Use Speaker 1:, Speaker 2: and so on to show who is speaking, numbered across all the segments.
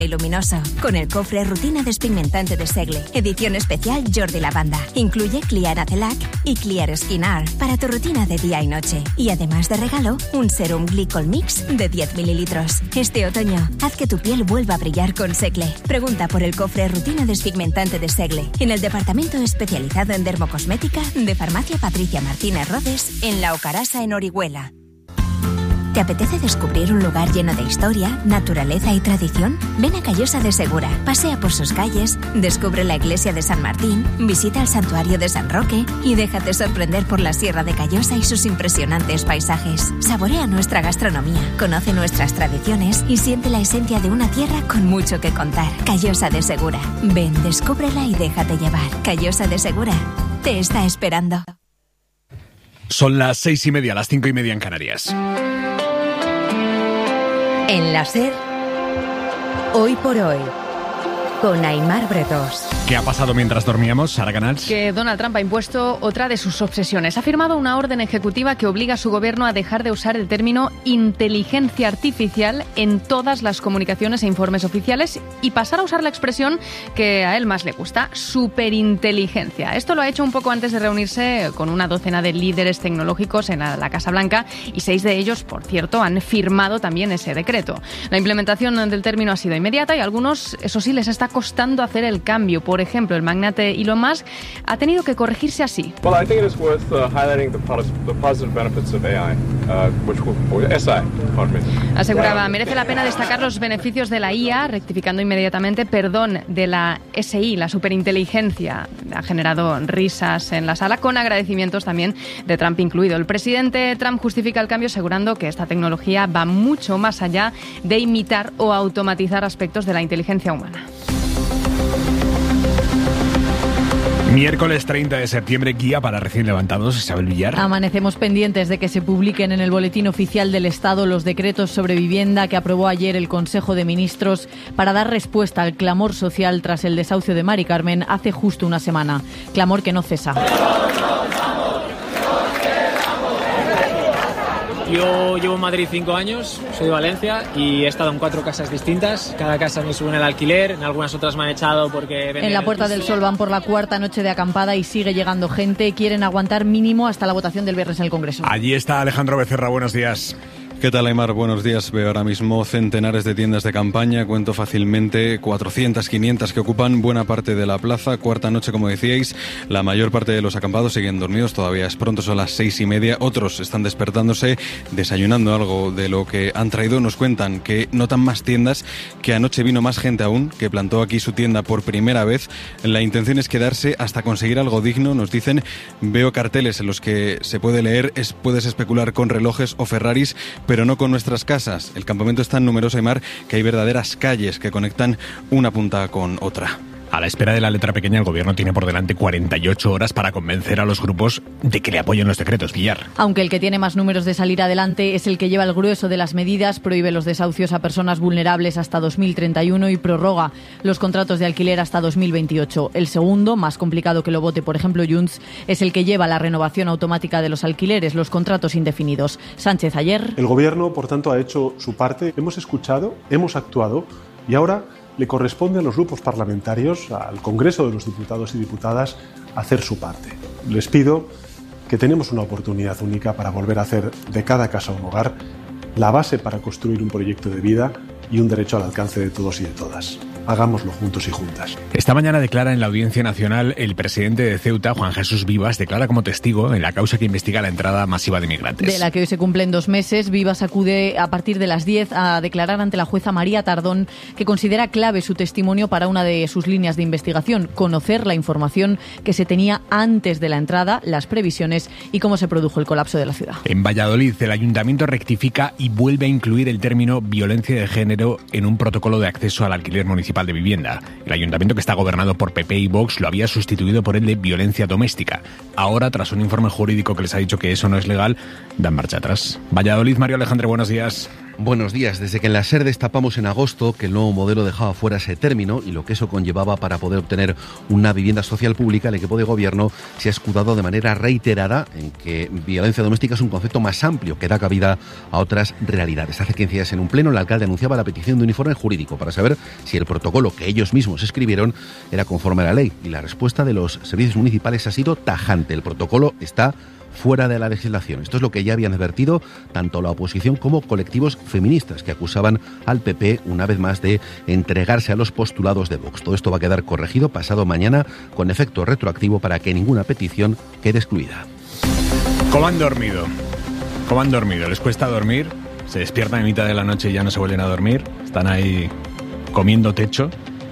Speaker 1: y luminoso, con el cofre rutina despigmentante de Segle, edición especial Jordi Lavanda. Incluye Clear Acelac y Clear Skin Art para tu rutina de día y noche. Y además de regalo, un serum Glycol Mix de 10 mililitros. Este otoño, haz que tu piel vuelva a brillar con Segle. Pregunta por el cofre rutina despigmentante de Segle en el departamento especializado en dermocosmética de Farmacia Patricia Martínez Rodes en La Ocarasa, en Orihuela. ¿Te apetece descubrir un lugar lleno de historia, naturaleza y tradición? Ven a Callosa de Segura, pasea por sus calles, descubre la iglesia de San Martín, visita el santuario de San Roque y déjate sorprender por la Sierra de Callosa y sus impresionantes paisajes. Saborea nuestra gastronomía, conoce nuestras tradiciones y siente la esencia de una tierra con mucho que contar. Callosa de Segura. Ven, descúbrela y déjate llevar. Callosa de Segura te está esperando.
Speaker 2: Son las 6:30, las 5:30 en Canarias.
Speaker 3: En la SER, Hoy por Hoy, con Aimar Bretos.
Speaker 2: ¿Qué ha pasado mientras dormíamos, Sara Canals?
Speaker 4: Que Donald Trump ha impuesto otra de sus obsesiones. Ha firmado una orden ejecutiva que obliga a su gobierno a dejar de usar el término inteligencia artificial en todas las comunicaciones e informes oficiales y pasar a usar la expresión que a él más le gusta, superinteligencia. Esto lo ha hecho un poco antes de reunirse con una docena de líderes tecnológicos en la Casa Blanca y 6 de ellos, por cierto, han firmado también ese decreto. La implementación del término ha sido inmediata y a algunos, eso sí, les está costando hacer el cambio. Por ejemplo, el magnate Elon Musk ha tenido que corregirse así.
Speaker 5: Well, I think it is worth highlighting the positive benefits of AI, SI, pardon me.
Speaker 4: Aseguraba, merece la pena destacar los beneficios de la IA, rectificando inmediatamente, de la SI, la superinteligencia. Ha generado risas en la sala, con agradecimientos también de Trump incluido. El presidente Trump justifica el cambio asegurando que esta tecnología va mucho más allá de imitar o automatizar aspectos de la inteligencia humana.
Speaker 2: Miércoles 30 de septiembre, guía para recién levantados, Isabel Villar.
Speaker 6: Amanecemos pendientes de que se publiquen en el Boletín Oficial del Estado los decretos sobre vivienda que aprobó ayer el Consejo de Ministros para dar respuesta al clamor social tras el desahucio de Mari Carmen hace justo una semana. Clamor que no cesa.
Speaker 7: Yo llevo en Madrid 5 años, soy de Valencia y he estado en 4 casas distintas. Cada casa me suben el alquiler, en algunas otras me han echado porque...
Speaker 6: En la Puerta del Sol van por la 4ª noche de acampada y sigue llegando gente. Quieren aguantar mínimo hasta la votación del viernes en el Congreso.
Speaker 2: Allí está Alejandro Becerra, buenos días.
Speaker 8: ¿Qué tal, Aimar? Buenos días. Veo ahora mismo centenares de tiendas de campaña, cuento fácilmente 400, 500 que ocupan buena parte de la plaza. 4ª noche, como decíais, la mayor parte de los acampados siguen dormidos, todavía es pronto, son las 6:30. Otros están despertándose, desayunando algo de lo que han traído. Nos cuentan que notan más tiendas, que anoche vino más gente aún, que plantó aquí su tienda por primera vez. La intención es quedarse hasta conseguir algo digno, nos dicen. Veo carteles en los que se puede leer, puedes especular con relojes o Ferraris, pero no con nuestras casas. El campamento es tan numeroso, Aimar, que hay verdaderas calles que conectan una punta con otra.
Speaker 2: A la espera de la letra pequeña, el gobierno tiene por delante 48 horas para convencer a los grupos de que le apoyen los decretos, Villar.
Speaker 6: Aunque el que tiene más números de salir adelante es el que lleva el grueso de las medidas, prohíbe los desahucios a personas vulnerables hasta 2031 y prorroga los contratos de alquiler hasta 2028. El segundo, más complicado que lo vote, por ejemplo, Junts, es el que lleva la renovación automática de los alquileres, los contratos indefinidos. Sánchez ayer.
Speaker 9: El gobierno, por tanto, ha hecho su parte. Hemos escuchado, hemos actuado y ahora le corresponde a los grupos parlamentarios, al Congreso de los Diputados y Diputadas, hacer su parte. Les pido que tenemos una oportunidad única para volver a hacer de cada casa un hogar, la base para construir un proyecto de vida y un derecho al alcance de todos y de todas. Hagámoslo juntos y juntas.
Speaker 2: Esta mañana declara en la Audiencia Nacional el presidente de Ceuta, Juan Jesús Vivas, declara como testigo en la causa que investiga la entrada masiva de migrantes.
Speaker 6: De la que hoy se cumplen 2 meses, Vivas acude a partir de las 10 a declarar ante la jueza María Tardón, que considera clave su testimonio para una de sus líneas de investigación, conocer la información que se tenía antes de la entrada, las previsiones y cómo se produjo el colapso de la ciudad.
Speaker 2: En Valladolid, el ayuntamiento rectifica y vuelve a incluir el término violencia de género en un protocolo de acceso al alquiler municipal de vivienda. El ayuntamiento, que está gobernado por PP y Vox, lo había sustituido por el de violencia doméstica. Ahora, tras un informe jurídico que les ha dicho que eso no es legal, dan marcha atrás. Valladolid, Mario Alejandre, buenos días.
Speaker 10: Buenos días. Desde que en la SER destapamos en agosto que el nuevo modelo dejaba fuera ese término y lo que eso conllevaba para poder obtener una vivienda social pública, el equipo de gobierno se ha escudado de manera reiterada en que violencia doméstica es un concepto más amplio que da cabida a otras realidades. Hace 15 días en un pleno el alcalde anunciaba la petición de un informe jurídico para saber si el protocolo que ellos mismos escribieron era conforme a la ley, y la respuesta de los servicios municipales ha sido tajante. El protocolo está fuera de la legislación. Esto es lo que ya habían advertido tanto la oposición como colectivos feministas que acusaban al PP una vez más de entregarse a los postulados de Vox. Todo esto va a quedar corregido pasado mañana con efecto retroactivo para que ninguna petición quede excluida.
Speaker 2: ¿Cómo han dormido? ¿Cómo han dormido? ¿Les cuesta dormir? ¿Se despiertan en mitad de la noche y ya no se vuelven a dormir? ¿Están ahí comiendo techo?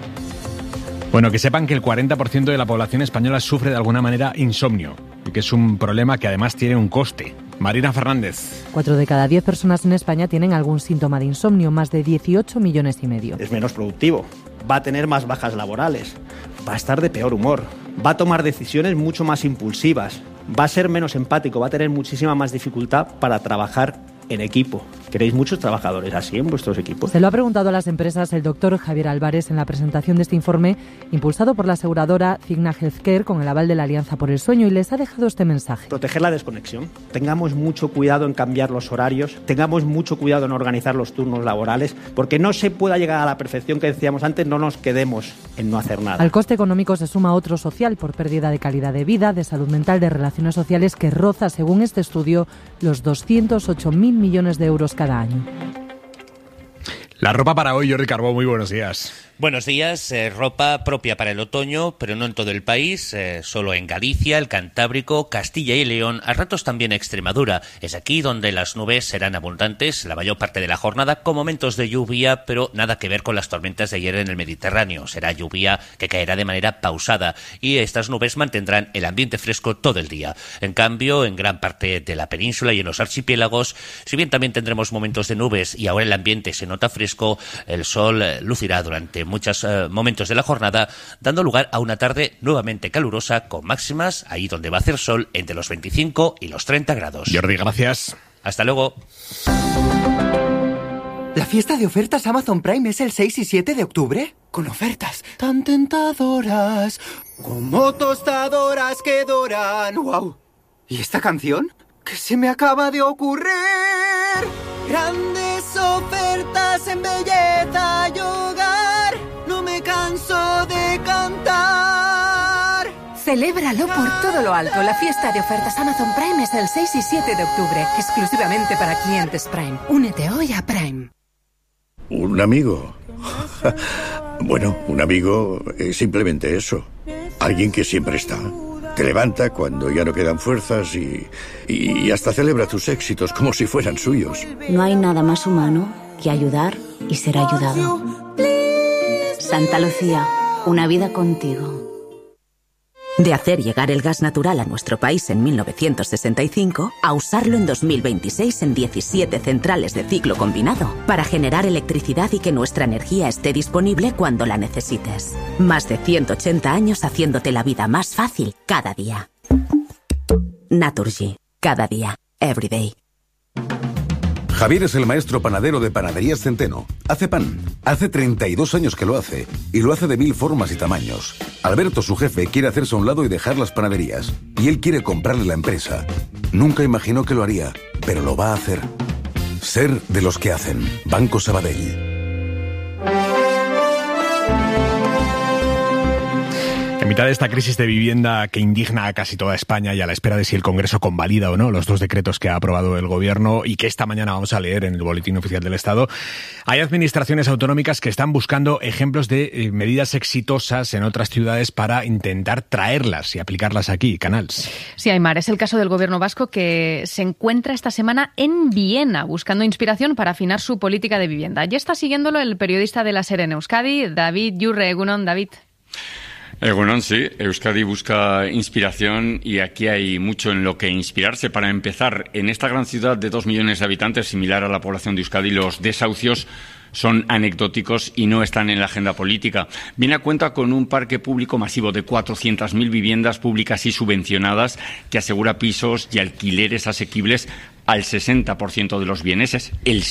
Speaker 2: Bueno, que sepan que el 40% de la población española sufre de alguna manera insomnio y que es un problema que además tiene un coste. Marina Fernández.
Speaker 11: 4 de cada 10 personas en España tienen algún síntoma de insomnio, más de 18 millones y medio.
Speaker 12: Es menos productivo, va a tener más bajas laborales, va a estar de peor humor, va a tomar decisiones mucho más impulsivas, va a ser menos empático, va a tener muchísima más dificultad para trabajar en equipo. ¿Queréis muchos trabajadores así en vuestros equipos?
Speaker 11: Se lo ha preguntado a las empresas el doctor Javier Álvarez en la presentación de este informe impulsado por la aseguradora Cigna Healthcare con el aval de la Alianza por el Sueño, y les ha dejado este mensaje.
Speaker 12: Proteger la desconexión. Tengamos mucho cuidado en cambiar los horarios, tengamos mucho cuidado en organizar los turnos laborales, porque no se pueda llegar a la perfección que decíamos antes, no nos quedemos en no hacer nada.
Speaker 11: Al coste económico se suma otro social por pérdida de calidad de vida, de salud mental, de relaciones sociales, que roza, según este estudio, los 208.000 millones de euros cada año.
Speaker 2: La ropa para hoy, Jordi Carbó, muy buenos días.
Speaker 13: Buenos días. Ropa propia para el otoño, pero no en todo el país, solo en Galicia, el Cantábrico, Castilla y León, a ratos también Extremadura. Es aquí donde las nubes serán abundantes la mayor parte de la jornada, con momentos de lluvia, pero nada que ver con las tormentas de ayer en el Mediterráneo. Será lluvia que caerá de manera pausada y estas nubes mantendrán el ambiente fresco todo el día. En cambio, en gran parte de la península y en los archipiélagos, si bien también tendremos momentos de nubes y ahora el ambiente se nota fresco, el sol lucirá durante muchos momentos de la jornada, dando lugar a una tarde nuevamente calurosa con máximas, ahí donde va a hacer sol, entre los 25 y los 30 grados.
Speaker 2: Jordi, gracias.
Speaker 13: Hasta luego.
Speaker 14: ¿La fiesta de ofertas Amazon Prime es el 6 y 7 de octubre? Con ofertas tan tentadoras, como tostadoras que doran. ¡Wow! ¿Y esta canción? ¿Qué se me acaba de ocurrir? Grandes ofertas en belleza y hogar, no me canso de cantar.
Speaker 15: Celébralo por todo lo alto. La fiesta de ofertas Amazon Prime es el 6 y 7 de octubre, exclusivamente para clientes Prime. Únete hoy a Prime.
Speaker 16: ¿Un amigo? Bueno, un amigo es simplemente eso. Alguien que siempre está. Te levanta cuando ya no quedan fuerzas y hasta celebra tus éxitos como si fueran suyos.
Speaker 17: No hay nada más humano que ayudar y ser ayudado. Santa Lucía, una vida contigo.
Speaker 3: De hacer llegar el gas natural a nuestro país en 1965 a usarlo en 2026 en 17 centrales de ciclo combinado para generar electricidad y que nuestra energía esté disponible cuando la necesites. Más de 180 años haciéndote la vida más fácil cada día. Naturgy. Cada día. Every day.
Speaker 18: Javier es el maestro panadero de Panaderías Centeno. Hace pan. Hace 32 años que lo hace. Y lo hace de 1000 formas y tamaños. Alberto, su jefe, quiere hacerse a un lado y dejar las panaderías. Y él quiere comprarle la empresa. Nunca imaginó que lo haría, pero lo va a hacer. Ser de los que hacen. Banco Sabadell.
Speaker 2: En mitad de esta crisis de vivienda que indigna a casi toda España y a la espera de si el Congreso convalida o no los 2 decretos que ha aprobado el Gobierno y que esta mañana vamos a leer en el Boletín Oficial del Estado, hay administraciones autonómicas que están buscando ejemplos de medidas exitosas en otras ciudades para intentar traerlas y aplicarlas aquí. Canals.
Speaker 4: Sí, Aymar, es el caso del Gobierno vasco, que se encuentra esta semana en Viena buscando inspiración para afinar su política de vivienda. Ya está siguiéndolo el periodista de la SER en Euskadi, David Yurre. Egunon, David.
Speaker 19: Bueno, sí, Euskadi busca inspiración y aquí hay mucho en lo que inspirarse. Para empezar, en esta gran ciudad de 2 millones de habitantes, similar a la población de Euskadi, los desahucios son anecdóticos y no están en la agenda política. Viena cuenta con un parque público masivo de 400.000 viviendas públicas y subvencionadas que asegura pisos y alquileres asequibles al 60% de los bienes, es el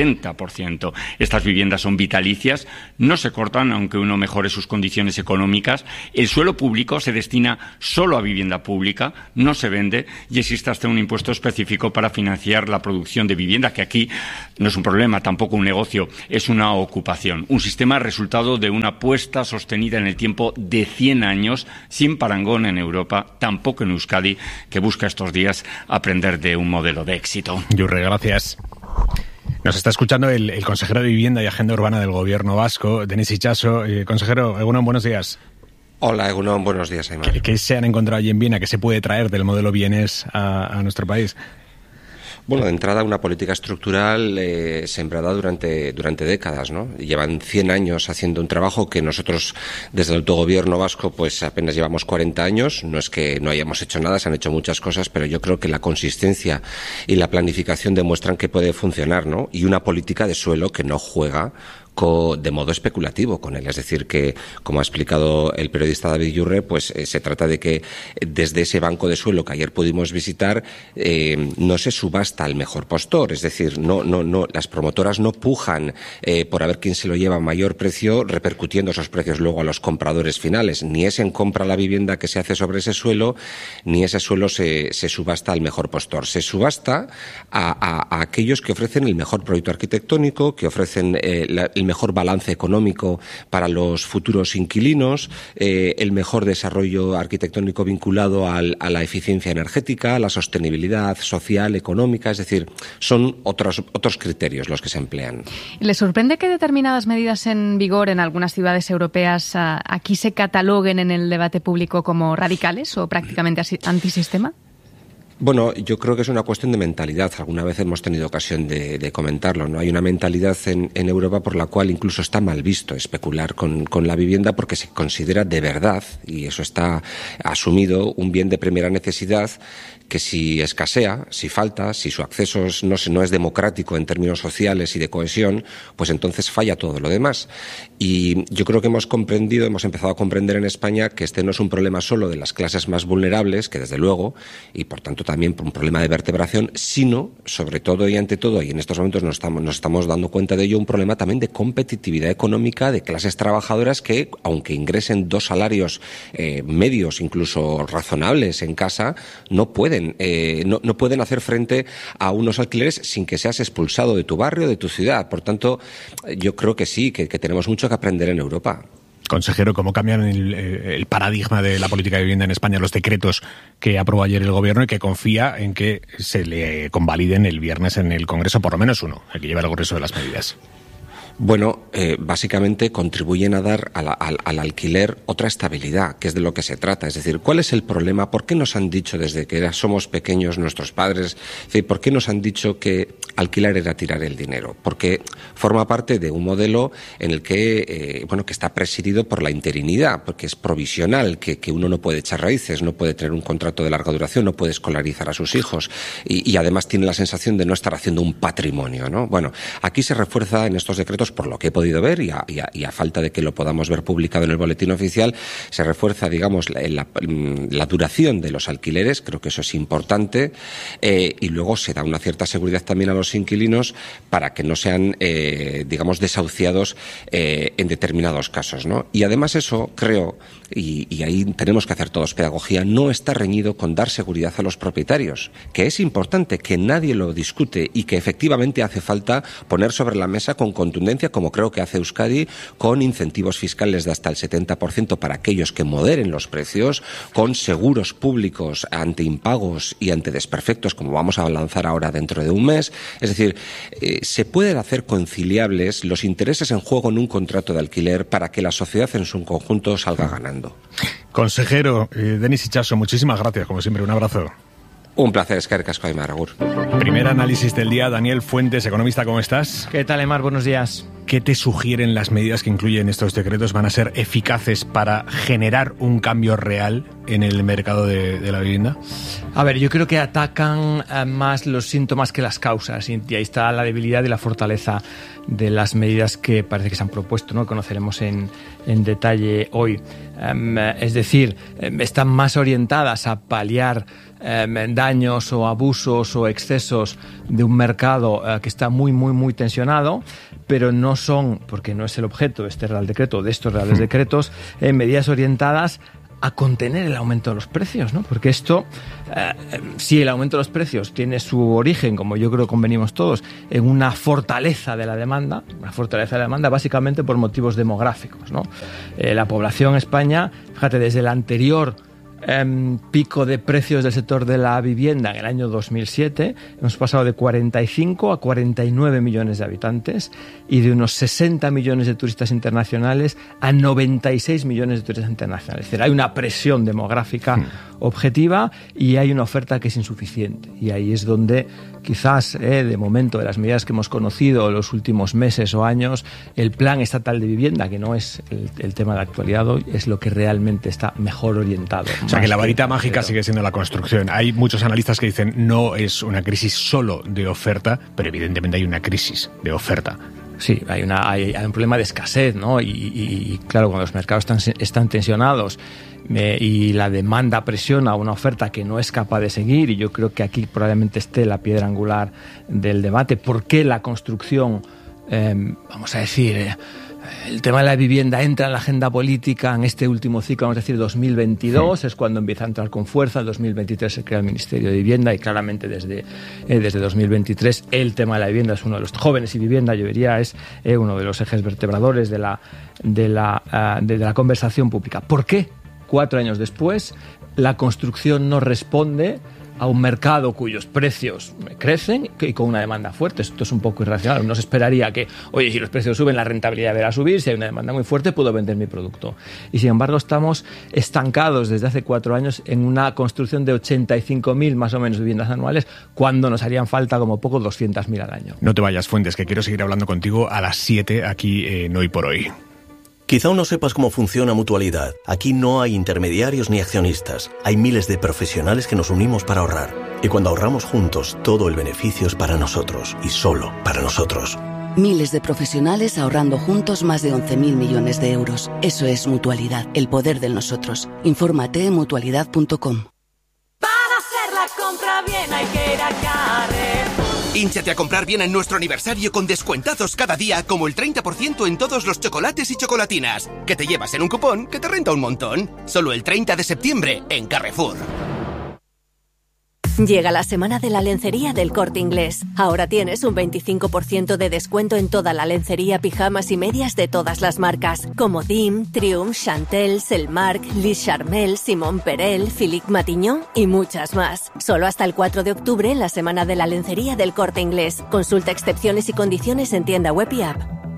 Speaker 19: 60%. Estas viviendas son vitalicias, no se cortan aunque uno mejore sus condiciones económicas. El suelo público se destina solo a vivienda pública, no se vende y existe hasta un impuesto específico para financiar la producción de vivienda, que aquí no es un problema, tampoco un negocio, es una ocupación. Un sistema resultado de una apuesta sostenida en el tiempo de 100 años, sin parangón en Europa, tampoco en Euskadi, que busca estos días aprender de un modelo de éxito.
Speaker 2: Yurre, gracias. Nos está escuchando el consejero de Vivienda y Agenda Urbana del Gobierno vasco, Denis Itxaso. Consejero, Egunon, buenos días.
Speaker 20: Hola, Egunon, buenos días, Aymar.
Speaker 2: ¿Qué se han encontrado allí en Viena? ¿Qué se puede traer del modelo vienés a nuestro país?
Speaker 20: Bueno, de entrada, una política estructural sembrada durante décadas, ¿no? Llevan 100 años haciendo un trabajo que nosotros, desde el autogobierno vasco, pues apenas llevamos 40 años. No es que no hayamos hecho nada, se han hecho muchas cosas, pero yo creo que la consistencia y la planificación demuestran que puede funcionar, ¿no? Y una política de suelo que no juega de modo especulativo con él. Es decir, que, como ha explicado el periodista David Yurre, pues se trata de que desde ese banco de suelo que ayer pudimos visitar, no se subasta al mejor postor. Es decir, no, las promotoras no pujan por a ver quién se lo lleva a mayor precio, repercutiendo esos precios luego a los compradores finales. Ni es en compra la vivienda que se hace sobre ese suelo, ni ese suelo se subasta al mejor postor. Se subasta a aquellos que ofrecen el mejor proyecto arquitectónico, que ofrecen el mejor balance económico para los futuros inquilinos, el mejor desarrollo arquitectónico vinculado a la eficiencia energética, a la sostenibilidad social, económica. Es decir, son otros criterios los que se emplean.
Speaker 4: ¿Le sorprende que determinadas medidas en vigor en algunas ciudades europeas aquí se cataloguen en el debate público como radicales o prácticamente antisistema?
Speaker 20: Bueno, yo creo que es una cuestión de mentalidad. Alguna vez hemos tenido ocasión de comentarlo, ¿no? Hay una mentalidad en Europa por la cual incluso está mal visto especular con la vivienda, porque se considera de verdad, y eso está asumido, un bien de primera necesidad que si escasea, si falta, si su acceso no es democrático en términos sociales y de cohesión, pues entonces falla todo lo demás. Y yo creo que hemos empezado a comprender en España que este no es un problema solo de las clases más vulnerables, que desde luego, y por tanto también un problema de vertebración, sino, sobre todo y ante todo, y en estos momentos nos estamos dando cuenta de ello, un problema también de competitividad económica de clases trabajadoras que, aunque ingresen 2 salarios medios, incluso razonables en casa, no pueden hacer frente a unos alquileres sin que seas expulsado de tu barrio, de tu ciudad. Por tanto, yo creo que sí, que tenemos mucho que aprender en Europa.
Speaker 2: Consejero, ¿cómo cambian el paradigma de la política de vivienda en España los decretos que aprobó ayer el Gobierno y que confía en que se le convaliden el viernes en el Congreso, por lo menos uno, el que lleva el grueso de las medidas?
Speaker 20: Bueno, básicamente contribuyen a dar al alquiler otra estabilidad, que es de lo que se trata. Es decir, ¿cuál es el problema? ¿Por qué nos han dicho desde que somos pequeños nuestros padres? Es decir, ¿por qué nos han dicho que alquilar era tirar el dinero? Porque forma parte de un modelo en el que, que está presidido por la interinidad, porque es provisional, que uno no puede echar raíces, no puede tener un contrato de larga duración, no puede escolarizar a sus hijos y además tiene la sensación de no estar haciendo un patrimonio, ¿no? Bueno, aquí se refuerza en estos decretos, por lo que he podido ver y a falta de que lo podamos ver publicado en el boletín oficial, se refuerza, digamos, la duración de los alquileres. Creo que eso es importante, y luego se da una cierta seguridad también a los inquilinos para que no sean, desahuciados en determinados casos, ¿no? Y además eso, creo, y ahí tenemos que hacer todos pedagogía, no está reñido con dar seguridad a los propietarios, que es importante, que nadie lo discute y que efectivamente hace falta poner sobre la mesa con contundencia, como creo que hace Euskadi, con incentivos fiscales de hasta el 70% para aquellos que moderen los precios, con seguros públicos ante impagos y ante desperfectos, como vamos a lanzar ahora dentro de un mes. Es decir, se pueden hacer conciliables los intereses en juego en un contrato de alquiler para que la sociedad en su conjunto salga ganando.
Speaker 2: Consejero Denis Itxaso, muchísimas gracias, como siempre, un abrazo.
Speaker 20: Un placer, eskerrik asko, Aymar, agur.
Speaker 2: Primer análisis del día, Daniel Fuentes, economista, ¿cómo estás?
Speaker 21: ¿Qué tal, Aymar? Buenos días.
Speaker 2: ¿Qué te sugieren las medidas que incluyen estos decretos? ¿Van a ser eficaces para generar un cambio real en el mercado de la vivienda?
Speaker 21: A ver, yo creo que atacan más los síntomas que las causas, y ahí está la debilidad y la fortaleza de las medidas que parece que se han propuesto, ¿no? Conoceremos en detalle hoy. Es decir, están más orientadas a paliar daños o abusos o excesos de un mercado que está muy, muy, muy tensionado, pero no son, porque no es el objeto de este Real Decreto, de estos Reales Decretos, medidas orientadas a contener el aumento de los precios, ¿no? Porque esto, si el aumento de los precios tiene su origen, como yo creo que convenimos todos, en una fortaleza de la demanda básicamente por motivos demográficos, ¿no? La población en España, fíjate, desde el anterior pico de precios del sector de la vivienda en el año 2007, hemos pasado de 45 a 49 millones de habitantes y de unos 60 millones de turistas internacionales a 96 millones de turistas internacionales. Es decir, hay una presión demográfica objetiva y hay una oferta que es insuficiente. Y ahí es donde quizás, de momento, de las medidas que hemos conocido en los últimos meses o años, el Plan Estatal de Vivienda, que no es el tema de la actualidad hoy, es lo que realmente está mejor orientado.
Speaker 2: O sea, que la varita mágica sigue siendo la construcción. Hay muchos analistas que dicen no es una crisis solo de oferta, pero evidentemente hay una crisis de oferta.
Speaker 21: Sí, hay un problema de escasez, ¿no? Y claro, cuando los mercados están tensionados y la demanda presiona una oferta que no es capaz de seguir, y yo creo que aquí probablemente esté la piedra angular del debate. ¿Por qué la construcción, vamos a decir, el tema de la vivienda entra en la agenda política en este último ciclo, vamos a decir 2022, es cuando empieza a entrar con fuerza? En 2023 se crea el Ministerio de Vivienda y claramente desde 2023 el tema de la vivienda es uno de los jóvenes y vivienda, yo diría, es uno de los ejes vertebradores de la conversación pública. ¿Por qué 4 años después la construcción no responde a un mercado cuyos precios crecen y con una demanda fuerte? Esto es un poco irracional. Uno se esperaría que, oye, si los precios suben, la rentabilidad deberá subir, si hay una demanda muy fuerte, puedo vender mi producto. Y sin embargo, estamos estancados desde hace 4 años en una construcción de 85.000 más o menos viviendas anuales, cuando nos harían falta como poco 200.000 al año.
Speaker 2: No te vayas, Fuentes, que quiero seguir hablando contigo a las 7 aquí en Hoy por Hoy.
Speaker 1: Quizá aún no sepas cómo funciona Mutualidad. Aquí no hay intermediarios ni accionistas. Hay miles de profesionales que nos unimos para ahorrar. Y cuando ahorramos juntos, todo el beneficio es para nosotros y solo para nosotros.
Speaker 22: Miles de profesionales ahorrando juntos más de 11.000 millones de euros. Eso es Mutualidad, el poder del nosotros. Infórmate en mutualidad.com.
Speaker 23: Para hacer la compra bien hay que ir a Carrefour. Hínchate a comprar bien en nuestro aniversario con descuentazos cada día, como el 30% en todos los chocolates y chocolatinas, que te llevas en un cupón que te renta un montón. Solo el 30 de septiembre en Carrefour.
Speaker 24: Llega la semana de la lencería del Corte Inglés. Ahora tienes un 25% de descuento en toda la lencería, pijamas y medias de todas las marcas, como Dim, Triumph, Chantel, Selmark, Lis Charmel, Simon Perel, Philippe Matignon y muchas más. Solo hasta el 4 de octubre en la semana de la lencería del Corte Inglés. Consulta excepciones y condiciones en tienda web y app.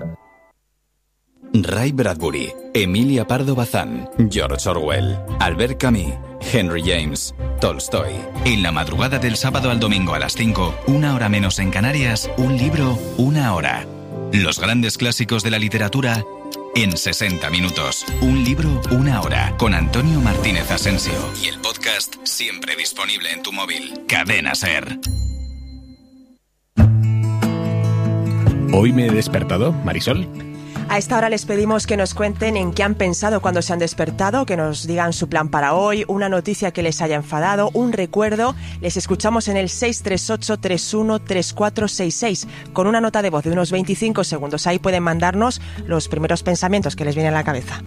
Speaker 25: Ray Bradbury, Emilia Pardo Bazán, George Orwell, Albert Camus, Henry James, Tolstoy. En la madrugada del sábado al domingo a las 5, 1 hora menos en Canarias, un libro, 1 hora. Los grandes clásicos de la literatura en 60 minutos. Un libro, 1 hora. Con Antonio Martínez Asensio. Y el podcast siempre disponible en tu móvil. Cadena SER.
Speaker 2: Hoy me he despertado, Marisol.
Speaker 26: A esta hora les pedimos que nos cuenten en qué han pensado cuando se han despertado, que nos digan su plan para hoy, una noticia que les haya enfadado, un recuerdo. Les escuchamos en el 638-313466 con una nota de voz de unos 25 segundos. Ahí pueden mandarnos los primeros pensamientos que les vienen a la cabeza.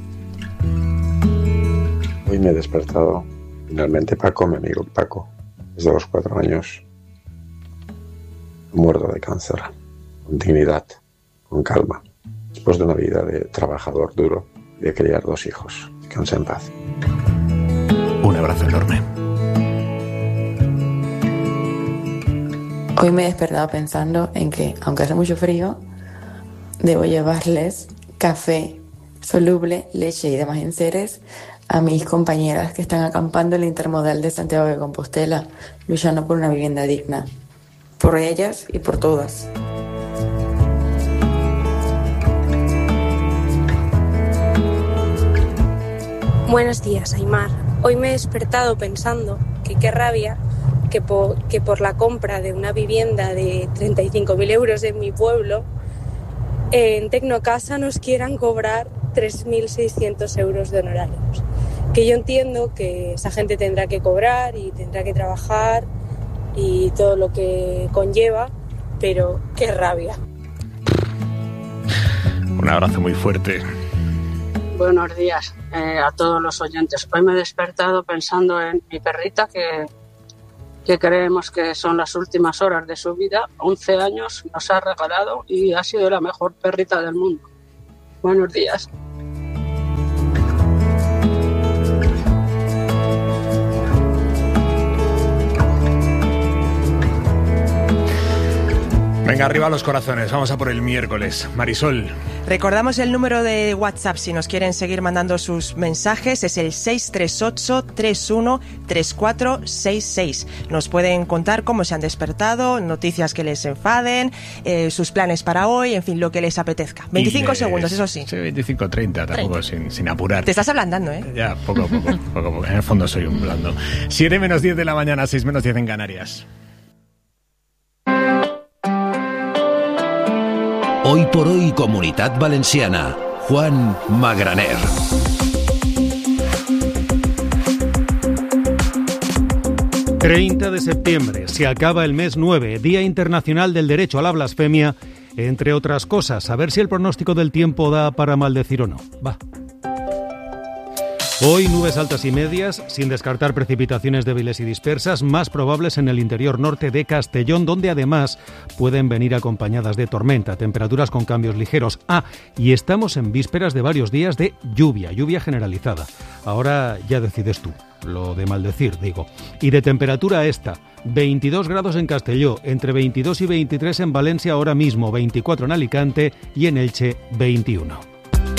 Speaker 27: Hoy me he despertado. Finalmente Paco, mi amigo Paco, desde los 4 años, muerto de cáncer, con dignidad, con calma. Después de una vida de trabajador duro, de criar 2 hijos. Descansa en paz.
Speaker 2: Un abrazo enorme.
Speaker 28: Hoy me he despertado pensando en que, aunque hace mucho frío, debo llevarles café soluble, leche y demás enseres a mis compañeras que están acampando en el Intermodal de Santiago de Compostela, luchando por una vivienda digna. Por ellas y por todas.
Speaker 29: Buenos días, Aymar. Hoy me he despertado pensando que qué rabia que por la compra de una vivienda de 35.000 euros en mi pueblo, en Tecnocasa nos quieran cobrar 3.600 euros de honorarios. que yo entiendo que esa gente tendrá que cobrar y tendrá que trabajar y todo lo que conlleva, pero qué rabia.
Speaker 2: Un abrazo muy fuerte.
Speaker 5: Buenos días a todos los oyentes. Hoy me he despertado pensando en mi perrita que creemos que son las últimas horas de su vida. 11 años nos ha regalado y ha sido la mejor perrita del mundo. Buenos días.
Speaker 2: Venga, arriba los corazones, vamos a por el miércoles. Marisol.
Speaker 26: Recordamos el número de WhatsApp si nos quieren seguir mandando sus mensajes, es el 638-313466. Nos pueden contar cómo se han despertado, noticias que les enfaden, sus planes para hoy, en fin, lo que les apetezca. 25 segundos, eso sí.
Speaker 2: Sí, 25-30, tampoco sin apurar.
Speaker 26: Te estás ablandando, ¿eh?
Speaker 2: Ya, poco a poco. En el fondo soy un blando. 7 menos 10 de la mañana, 6 menos 10 en Canarias.
Speaker 6: Hoy por hoy, Comunitat Valenciana. Juan Magraner.
Speaker 7: El 30 de septiembre se acaba el mes 9, Día Internacional del Derecho a la Blasfemia, entre otras cosas. A ver si el pronóstico del tiempo da para maldecir o no. Va. Hoy nubes altas y medias, sin descartar precipitaciones débiles y dispersas, más probables en el interior norte de Castellón, donde además pueden venir acompañadas de tormenta, temperaturas con cambios ligeros. Y estamos en vísperas de varios días de lluvia generalizada. Ahora ya decides tú, lo de maldecir, digo. Y de temperatura esta, 22 grados en Castelló, entre 22 y 23 en Valencia ahora mismo, 24 en Alicante y en Elche 21.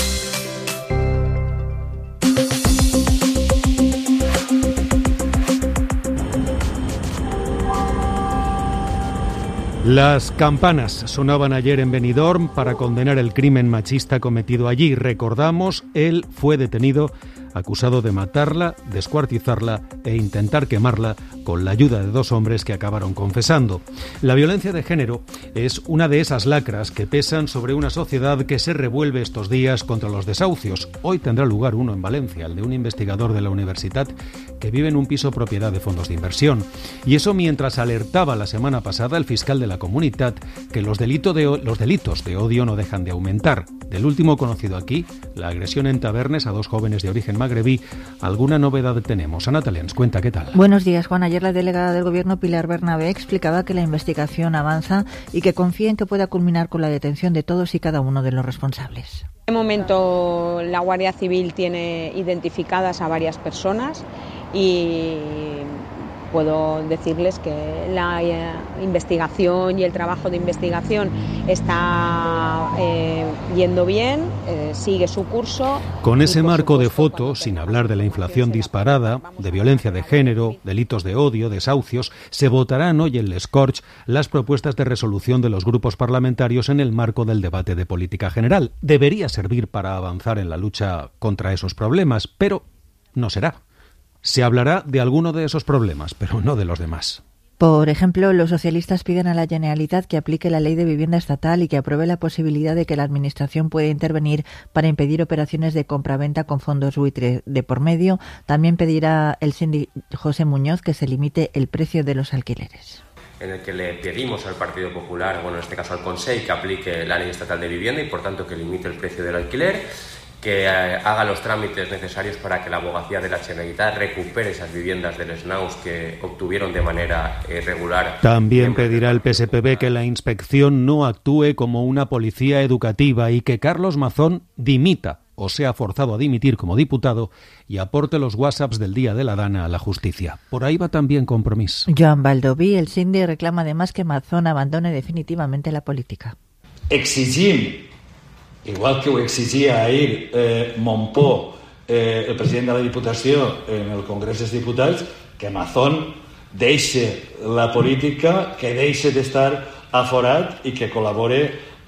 Speaker 7: Las campanas sonaban ayer en Benidorm para condenar el crimen machista cometido allí. Recordamos, él fue detenido acusado de matarla, descuartizarla e intentar quemarla con la ayuda de 2 hombres que acabaron confesando. La violencia de género es una de esas lacras que pesan sobre una sociedad que se revuelve estos días contra los desahucios. Hoy tendrá lugar uno en Valencia, el de un investigador de la universidad que vive en un piso propiedad de fondos de inversión. Y eso mientras alertaba la semana pasada el fiscal de la Comunitat que los delitos de odio no dejan de aumentar. Del último conocido aquí, la agresión en Tavernes a 2 jóvenes de origen magrebí, alguna novedad tenemos. Ana Talens, cuenta qué tal.
Speaker 8: Buenos días, Juan. Ayer la delegada del Gobierno, Pilar Bernabé, explicaba que la investigación avanza y que confía en que pueda culminar con la detención de todos y cada uno de los responsables.
Speaker 9: De momento la Guardia Civil tiene identificadas a varias personas y puedo decirles que la investigación y el trabajo de investigación está yendo bien, sigue su curso.
Speaker 7: Con ese marco de fotos, sin hablar de la inflación disparada, de violencia de género, delitos de odio, desahucios, se votarán hoy en Les Corts las propuestas de resolución de los grupos parlamentarios en el marco del debate de política general. Debería servir para avanzar en la lucha contra esos problemas, pero no será. Se hablará de alguno de esos problemas, pero no de los demás.
Speaker 8: Por ejemplo, los socialistas piden a la Generalitat que aplique la ley de vivienda estatal y que apruebe la posibilidad de que la Administración pueda intervenir para impedir operaciones de compraventa con fondos buitre de por medio. También pedirá el síndic José Muñoz que se limite el precio de los alquileres.
Speaker 10: En el que le pedimos al Partido Popular, en este caso al Consell, que aplique la ley estatal de vivienda y, por tanto, que limite el precio del alquiler, que haga los trámites necesarios para que la abogacía de la Generalitat recupere esas viviendas del SNAUS que obtuvieron de manera irregular.
Speaker 7: También pedirá el PSPB que la inspección no actúe como una policía educativa y que Carlos Mazón dimita o sea forzado a dimitir como diputado y aporte los WhatsApps del día de la Dana a la justicia. Por ahí va también Compromís.
Speaker 8: Joan Baldoví, el síndic, reclama además que Mazón abandone definitivamente la política.
Speaker 11: Exigim, igual que ho exigia ahir Montpó, el president de la Diputació en el Congrés dels Diputats, que Mazón deixe la política, que deixe d'estar aforat i que col·labore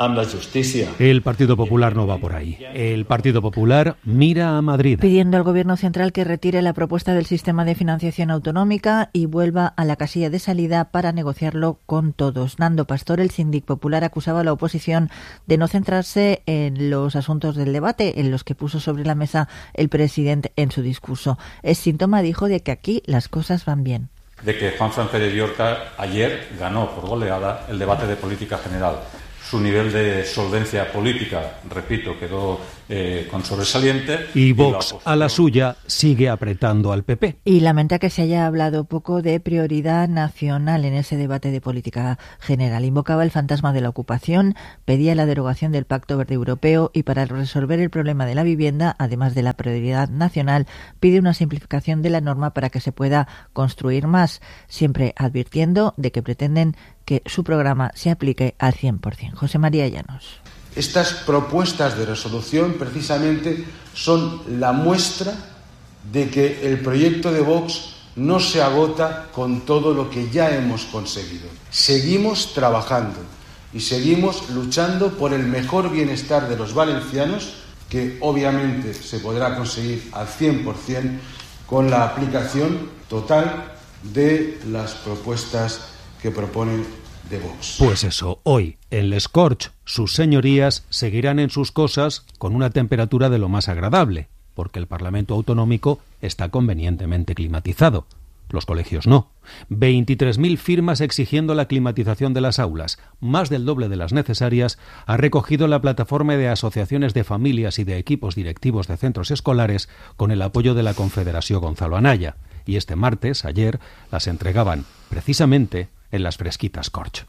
Speaker 11: amb la justícia.
Speaker 7: El Partido Popular no va por ahí. El Partido Popular mira a Madrid.
Speaker 8: Pidiendo al Gobierno central que retire la propuesta del sistema de financiación autonómica y vuelva a la casilla de salida para negociarlo con todos. Nando Pastor, el síndic popular, acusaba a la oposición de no centrarse en los asuntos del debate, en los que puso sobre la mesa el presidente en su discurso. Es síntoma, dijo, de que aquí las cosas van bien.
Speaker 11: De que Juan Pérez Llorca ayer ganó por goleada el debate de política general. Su nivel de solvencia política, repito, quedó con sobresaliente.
Speaker 7: Y Vox, a la suya, sigue apretando al PP.
Speaker 8: Y lamenta que se haya hablado poco de prioridad nacional en ese debate de política general. Invocaba el fantasma de la ocupación, pedía la derogación del Pacto Verde Europeo y para resolver el problema de la vivienda, además de la prioridad nacional, pide una simplificación de la norma para que se pueda construir más, siempre advirtiendo de que pretenden que su programa se aplique al 100%. José María Llanos.
Speaker 3: Estas propuestas de resolución precisamente son la muestra de que el proyecto de Vox no se agota con todo lo que ya hemos conseguido. Seguimos trabajando y seguimos luchando por el mejor bienestar de los valencianos, que obviamente se podrá conseguir al 100% con la aplicación total de las propuestas que proponen de Vox.
Speaker 7: Pues eso, hoy en Les Corts sus señorías seguirán en sus cosas con una temperatura de lo más agradable, porque el Parlamento Autonómico está convenientemente climatizado. Los colegios no. 23.000 firmas exigiendo la climatización de las aulas, más del doble de las necesarias, ha recogido la plataforma de asociaciones de familias y de equipos directivos de centros escolares con el apoyo de la Confederación Gonzalo Anaya. Y este martes, ayer, las entregaban precisamente en las fresquitas Corts.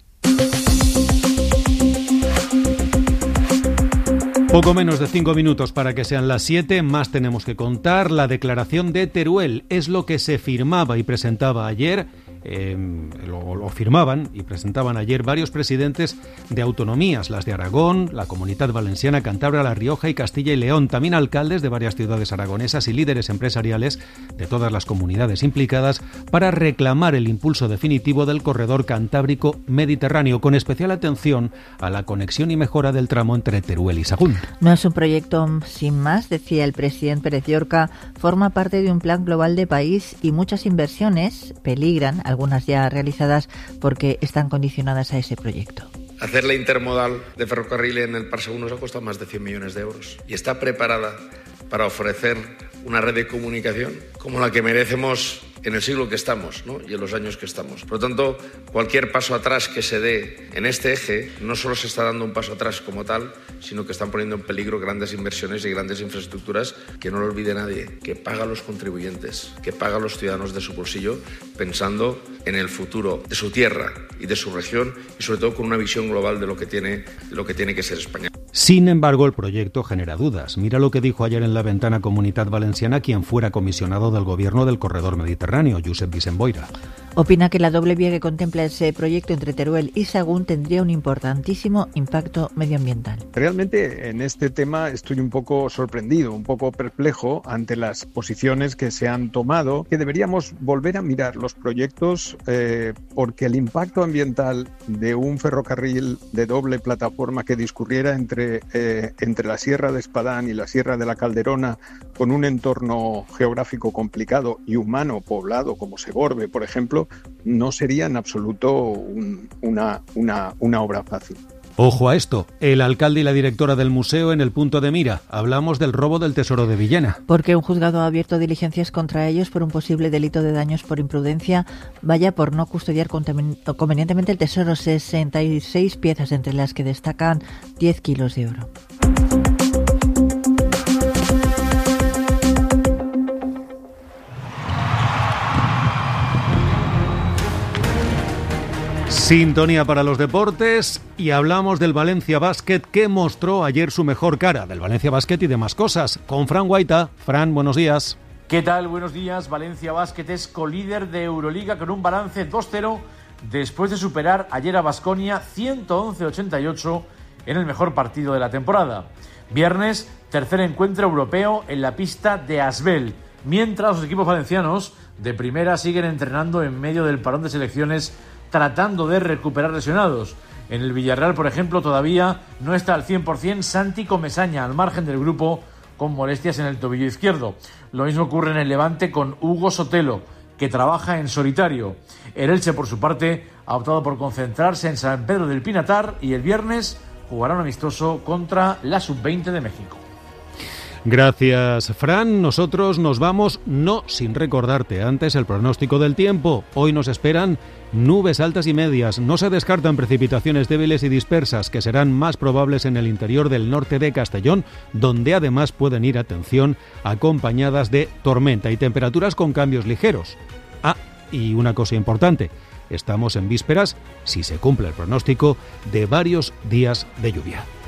Speaker 7: Poco menos de 5 minutos para que sean las 7, más tenemos que contar. La declaración de Teruel es lo que se firmaba y presentaba ayer, lo firmaban y presentaban ayer varios presidentes de autonomías, las de Aragón, la Comunidad Valenciana, Cantabria, La Rioja y Castilla y León, también alcaldes de varias ciudades aragonesas y líderes empresariales de todas las comunidades implicadas para reclamar el impulso definitivo del corredor cantábrico mediterráneo, con especial atención a la conexión y mejora del tramo entre Teruel y Sahagún.
Speaker 8: No es un proyecto sin más, decía el presidente Pérez Llorca, forma parte de un plan global de país y muchas inversiones peligran, algunas ya realizadas, porque están condicionadas a ese proyecto.
Speaker 12: Hacer la intermodal de ferrocarril en el Parsegún nos ha costado más de 100 millones de euros y está preparada para ofrecer una red de comunicación como la que merecemos en el siglo que estamos, ¿no? Y en los años que estamos. Por lo tanto, cualquier paso atrás que se dé en este eje no solo se está dando un paso atrás como tal, sino que están poniendo en peligro grandes inversiones y grandes infraestructuras que no lo olvide nadie, que pagan los contribuyentes, que pagan los ciudadanos de su bolsillo, pensando en el futuro de su tierra y de su región y sobre todo con una visión global de lo que tiene que ser España.
Speaker 7: Sin embargo, el proyecto genera dudas. Mira lo que dijo ayer en la ventana Comunitat Valenciana quien fuera comisionado del Gobierno del Corredor Mediterráneo, Josep Vicent Boira.
Speaker 8: Opina que la doble vía que contempla ese proyecto entre Teruel y Sahagún tendría un importantísimo impacto medioambiental.
Speaker 13: Realmente en este tema estoy un poco sorprendido, un poco perplejo ante las posiciones que se han tomado, que deberíamos volver a mirar los proyectos porque el impacto ambiental de un ferrocarril de doble plataforma que discurriera entre la Sierra de Espadán y la Sierra de la Calderona, con un entorno geográfico complicado y humano poblado como Segorbe, por ejemplo, no sería en absoluto una obra fácil.
Speaker 7: Ojo a esto, el alcalde y la directora del museo en el punto de mira. Hablamos del robo del Tesoro de Villena.
Speaker 8: Porque un juzgado ha abierto diligencias contra ellos por un posible delito de daños por imprudencia, vaya por no custodiar convenientemente el tesoro, 66 piezas, entre las que destacan 10 kilos de oro.
Speaker 7: Sintonía para los deportes y hablamos del Valencia Basket que mostró ayer su mejor cara, del Valencia Basket y demás cosas, con Fran Guaita. Fran, buenos días.
Speaker 14: ¿Qué tal? Buenos días. Valencia Basket es colíder de Euroliga con un balance 2-0 después de superar ayer a Baskonia 111-88 en el mejor partido de la temporada. Viernes, tercer encuentro europeo en la pista de Asbel, mientras los equipos valencianos de primera siguen entrenando en medio del parón de selecciones tratando de recuperar lesionados. En el Villarreal, por ejemplo, todavía no está al 100% Santi Comesaña, al margen del grupo, con molestias en el tobillo izquierdo. Lo mismo ocurre en el Levante con Hugo Sotelo, que trabaja en solitario. El Elche, por su parte, ha optado por concentrarse en San Pedro del Pinatar y el viernes jugará un amistoso contra la Sub-20 de México.
Speaker 7: Gracias, Fran. Nosotros nos vamos, no sin recordarte antes el pronóstico del tiempo. Hoy nos esperan nubes altas y medias. No se descartan precipitaciones débiles y dispersas, que serán más probables en el interior del norte de Castellón, donde además pueden ir, atención, acompañadas de tormenta y temperaturas con cambios ligeros. Ah, y una cosa importante. Estamos en vísperas, si se cumple el pronóstico, de varios días de lluvia.